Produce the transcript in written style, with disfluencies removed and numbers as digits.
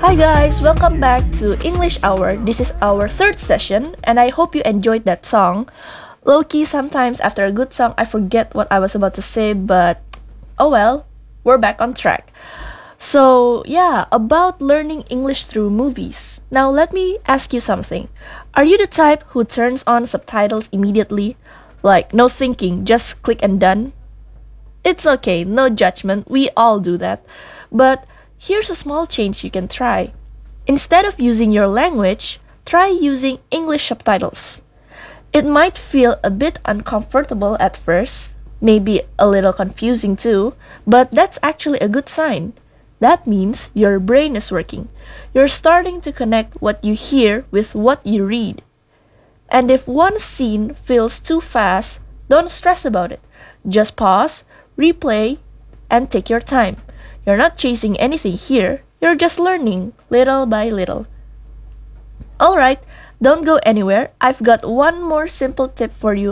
Hi guys, welcome back to English Hour. This is our third session, and I hope you enjoyed that song. Low-key, sometimes after a good song, I forget what I was about to say, but oh well, we're back on track. So, yeah, about learning English through movies. Now, let me ask you something. Are you the type who turns on subtitles immediately? Like, no thinking, just click and done? It's okay, no judgment, we all do that. But here's a small change you can try. Instead of using your language, try using English subtitles. It might feel a bit uncomfortable at first, maybe a little confusing too, but that's actually a good sign. That means your brain is working. You're starting to connect what you hear with what you read. And if one scene feels too fast, don't stress about it. Just pause, replay, and take your time. You're not chasing anything here, you're just learning little by little. Alright, don't go anywhere. I've got one more simple tip for you